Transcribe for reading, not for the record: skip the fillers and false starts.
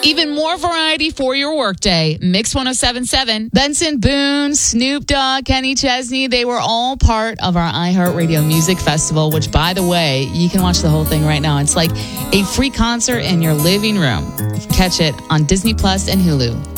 Even more variety for your workday. Mix 107.7. Benson Boone, Snoop Dogg, Kenny Chesney, they were all part of our iHeartRadio Music Festival, which, by the way, you can watch the whole thing right now. It's like a free concert in your living room. Catch it on Disney Plus and Hulu.